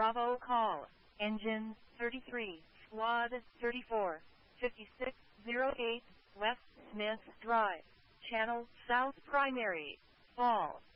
Bravo call. Engine 33, Squad 34, 5608, West Smith Drive, Channel South Primary, Fall.